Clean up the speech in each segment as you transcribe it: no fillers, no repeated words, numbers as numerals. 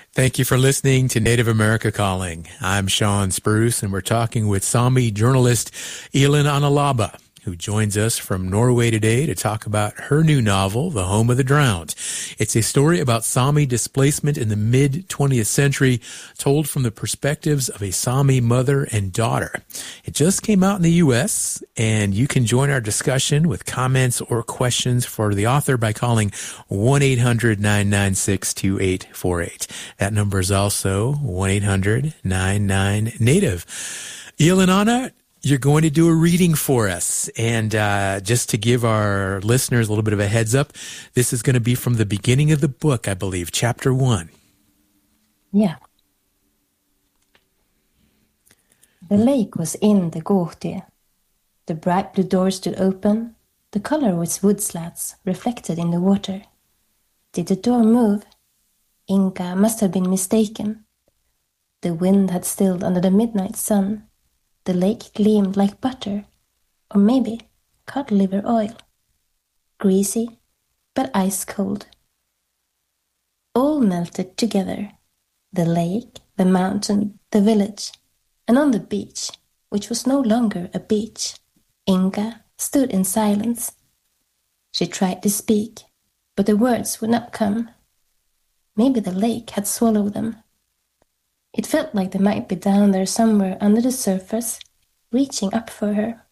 Thank you for listening to Native America Calling. I'm Sean Spruce, and we're talking with Sami journalist Elin Analaba, who joins us from Norway today to talk about her new novel, The Home of the Drowned. It's a story about Sami displacement in the mid-20th century, told from the perspectives of a Sami mother and daughter. It just came out in the U.S., and you can join our discussion with comments or questions for the author by calling 1-800-996-2848. That number is also 1-800-99-NATIVE. Elin, you're going to do a reading for us. And just to give our listeners a little bit of a heads up, this is going to be from the beginning of the book, I believe, chapter 1. Yeah. The lake was in the Gård. The bright blue door stood open. The color of its wood slats reflected in the water. Did the door move? Inga must have been mistaken. The wind had stilled under the midnight sun. The lake gleamed like butter, or maybe cod liver oil. Greasy, but ice cold. All melted together. The lake, the mountain, the village, and on the beach, which was no longer a beach, Inga stood in silence. She tried to speak, but the words would not come. Maybe the lake had swallowed them. It felt like they might be down there somewhere under the surface, reaching up for her.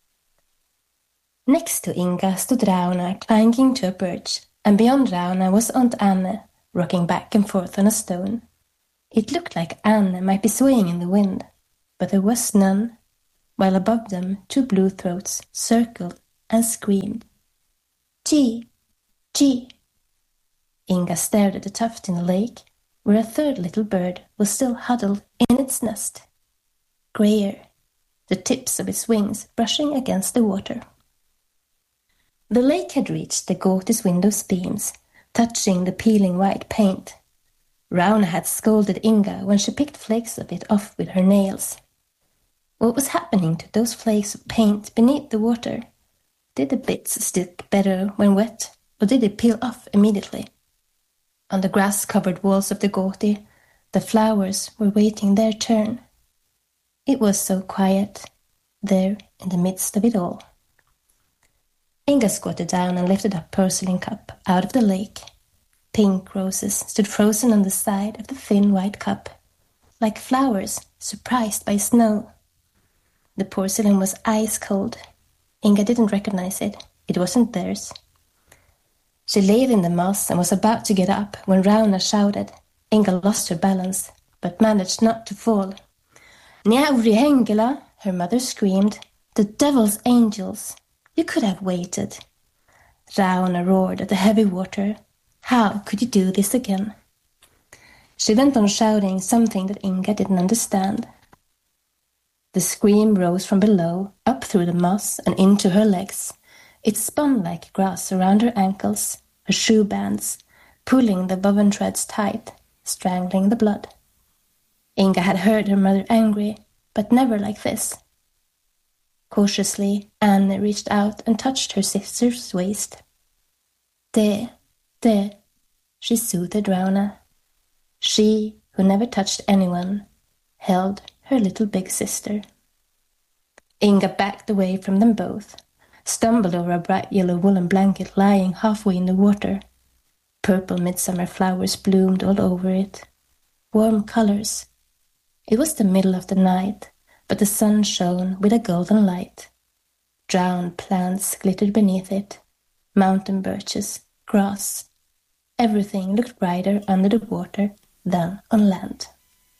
Next to Inga stood Rauna clinging to a birch, and beyond Rauna was Aunt Anne, rocking back and forth on a stone. It looked like Anne might be swaying in the wind, but there was none, while above them 2 blue throats circled and screamed. Gee! Gee! Inga stared at the tuft in the lake, where a third little bird was still huddled in its nest, grayer, the tips of its wings brushing against the water. The lake had reached the Gård's window's beams, touching the peeling white paint. Rauna had scolded Inga when she picked flakes of it off with her nails. What was happening to those flakes of paint beneath the water? Did the bits stick better when wet, or did they peel off immediately? On the grass-covered walls of the Gård, the flowers were waiting their turn. It was so quiet, there in the midst of it all. Inga squatted down and lifted a porcelain cup out of the lake. Pink roses stood frozen on the side of the thin white cup, like flowers surprised by snow. The porcelain was ice cold. Inga didn't recognize it. It wasn't theirs. She lay in the moss and was about to get up when Rauna shouted. Inga lost her balance, but managed not to fall. Njauri Hengela, her mother screamed. The devil's angels! You could have waited. Rauna roared at the heavy water. How could you do this again? She went on shouting something that Inga didn't understand. The scream rose from below, up through the moss and into her legs. It spun like grass around her ankles, her shoe bands, pulling the boven threads tight, strangling the blood. Inga had heard her mother angry, but never like this. Cautiously, Anne reached out and touched her sister's waist. There, she soothed Rauna. She, who never touched anyone, held her little big sister. Inga backed away from them both, stumbled over a bright yellow woolen blanket lying halfway in the water. Purple midsummer flowers bloomed all over it. Warm colors. It was the middle of the night, but the sun shone with a golden light. Drowned plants glittered beneath it. Mountain birches, grass. Everything looked brighter under the water than on land.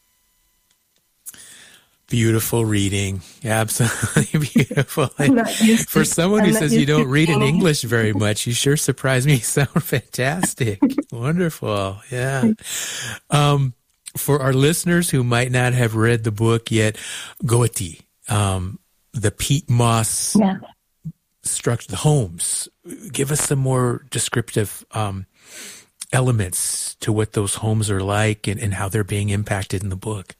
Beautiful reading. Absolutely beautiful. For someone who says you don't read in English very much, you sure surprised me. You sound fantastic. Wonderful. Yeah. For our listeners who might not have read the book yet, Gård, the peat moss structure, the homes. Give us some more descriptive elements to what those homes are like and how they're being impacted in the book.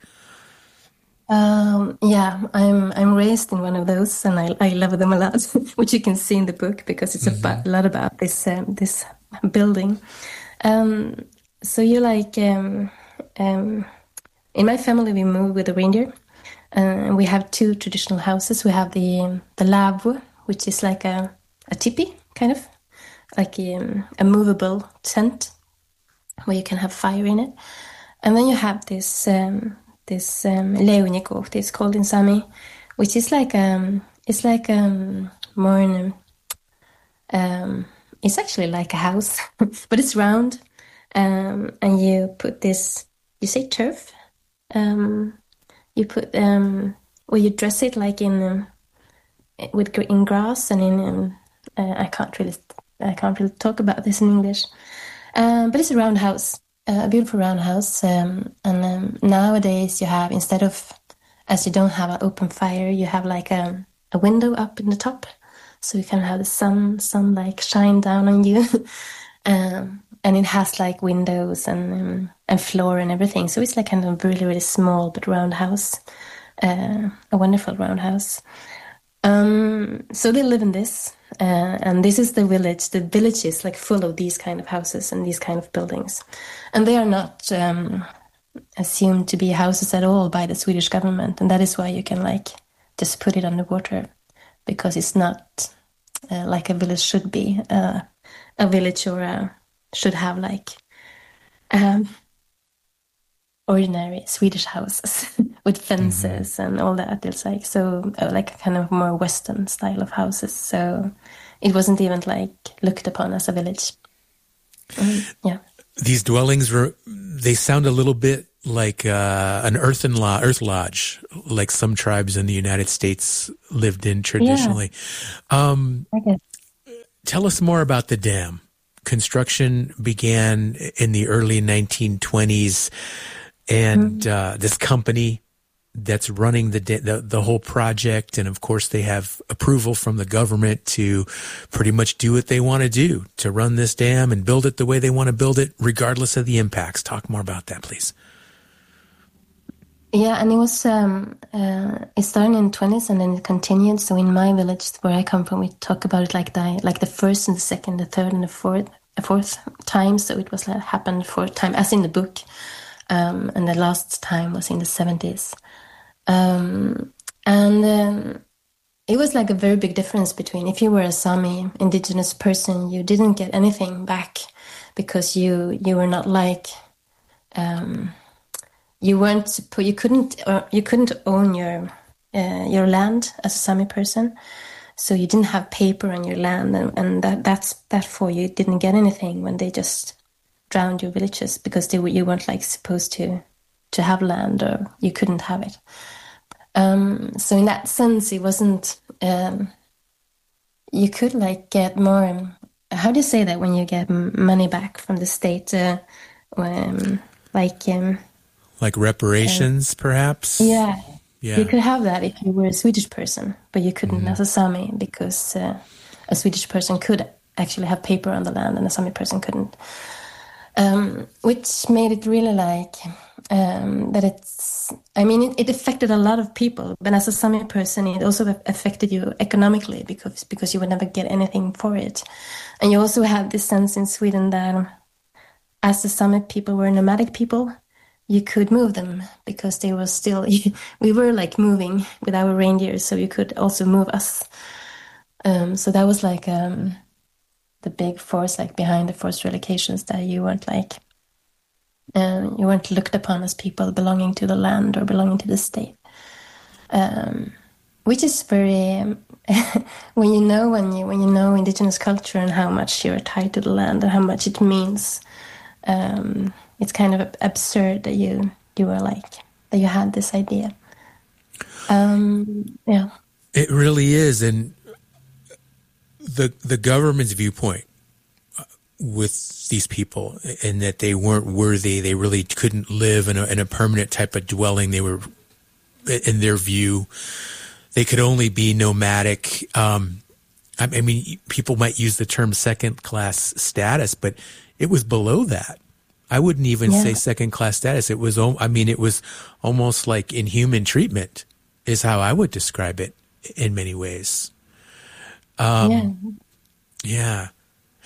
I'm raised in one of those, and I love them a lot, which you can see in the book because it's a lot about this building. So you in my family, we moved with a reindeer. We have two traditional houses. We have the lavvo, which is like a tipi, kind of, like a movable tent where you can have fire in it. And then you have this leuniko, it's called in Sami, which is like more it's actually like a house, but it's round, and you put this, you say turf, you put or you dress it like in grass and in I can't really talk about this in English, but it's a round house, a beautiful round house, and nowadays you have, instead of, as you don't have an open fire, you have like a window up in the top, so you can have the sun like shine down on you, and it has like windows and floor and everything, so it's like kind of a really, really small but round house, a wonderful round house. So they live in this, and this is the village. The village is like full of these kind of houses and these kind of buildings, and they are not assumed to be houses at all by the Swedish government, and that is why you can like just put it underwater, because it's not like a village should be. A village should have like ordinary Swedish houses with fences and all that. It's like, so like a kind of more Western style of houses. So it wasn't even like looked upon as a village. Yeah. These dwellings they sound a little bit like an earth lodge, like some tribes in the United States lived in traditionally. I guess. Tell us more about the dam. Construction began in the early 1920s, and this company that's running the whole project, and of course they have approval from the government to pretty much do what they want to do, to run this dam and build it the way they want to build it, regardless of the impacts. Talk more about that, please. Yeah, and it was it started in the 20s and then it continued. So in my village, where I come from, we talk about it like the first and the second, the third and the fourth time. So it was like happened fourth time, as in the book, and the last time was in the 70s. It was like a very big difference between, if you were a Sami indigenous person, you didn't get anything back because you were not like. You couldn't own your land as a Sami person, so you didn't have paper on your land, and that for you didn't get anything when they just drowned your villages, because you weren't like supposed to have land, or you couldn't have it. So in that sense, it wasn't. You could like get more. How do you say that when you get money back from the state? Like reparations, perhaps? Yeah. You could have that if you were a Swedish person, but you couldn't as a Sami, because a Swedish person could actually have paper on the land and a Sami person couldn't. Which made it really like that it affected a lot of people, but as a Sami person, it also affected you economically, because you would never get anything for it. And you also had this sense in Sweden that as the Sami people were nomadic people, you could move them, because they were still, we were like moving with our reindeer, so you could also move us. So that was like the big force, like behind the forced relocations, that you weren't looked upon as people belonging to the land or belonging to the state. Which is very, when you know indigenous culture and how much you're tied to the land and how much it means, it's kind of absurd that you were like, that you had this idea. Yeah. It really is. And the government's viewpoint with these people, and that they weren't worthy, they really couldn't live in a permanent type of dwelling. They were, in their view, they could only be nomadic. I mean, people might use the term second-class status, but it was below that. I wouldn't even say second-class status. It was almost like inhuman treatment, is how I would describe it in many ways. Yeah.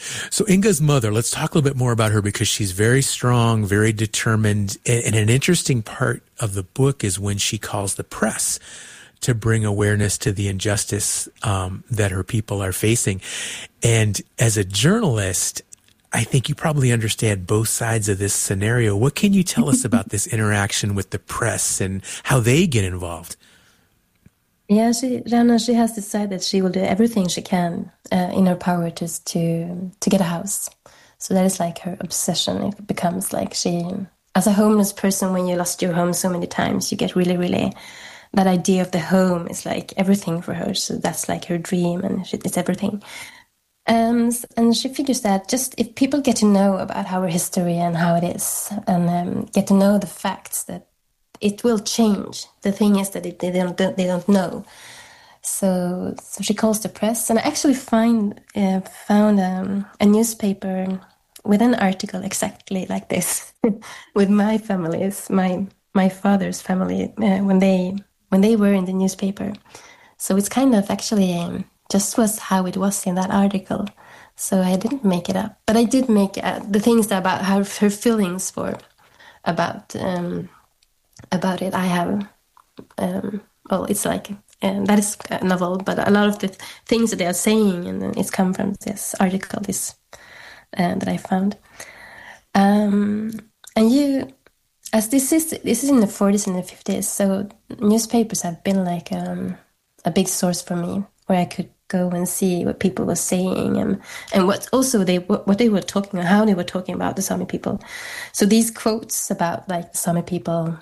So Inga's mother, let's talk a little bit more about her, because she's very strong, very determined. And an interesting part of the book is when she calls the press to bring awareness to the injustice that her people are facing. And as a journalist, I think you probably understand both sides of this scenario. What can you tell us about this interaction with the press and how they get involved? Yeah, Rana, she has decided she will do everything she can in her power to get a house. So that is like her obsession. It becomes like she, as a homeless person, when you lost your home so many times, you get really, really, that idea of the home is like everything for her. So that's like her dream, and it's everything. And she figures that just if people get to know about our history and how it is, and get to know the facts, that it will change. The thing is that they don't know. So she calls the press, and I actually found a newspaper with an article exactly like this with my families, my father's family, when they were in the newspaper. So it's kind of actually just was how it was in that article. So I didn't make it up, but I did make the things about how her feelings were about it. I have, well, it's like, that is a novel, but a lot of the things that they are saying, and it's come from this article, that I found. And as this is in the 40s and the 50s, so newspapers have been like a big source for me, where I could go and see what people were saying, and what they were talking, and how they were talking about the Sami people. So these quotes about like the Sami people,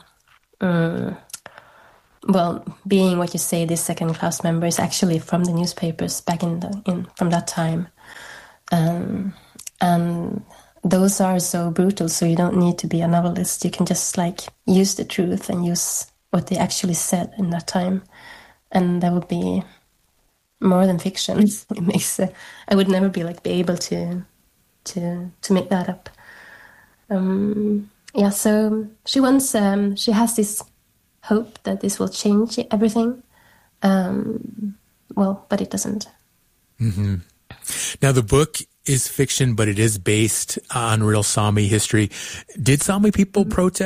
well, being what you say, this second-class member, is actually from the newspapers back from that time, and those are so brutal. So you don't need to be a novelist; you can just like use the truth and use what they actually said in that time, and that would be more than fiction. It makes I would never be able to make that up. Yeah, so she wants, she has this hope that this will change everything. Well, but it doesn't. Mm-hmm. Now, the book is fiction, but it is based on real Sami history. Did Sami people protest?